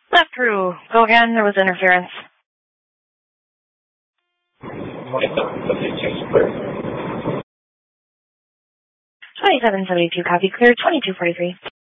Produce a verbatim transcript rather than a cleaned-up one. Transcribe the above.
Left crew, go again. There was interference. twenty-seven seventy-two, copy, clear, twenty-two forty-three.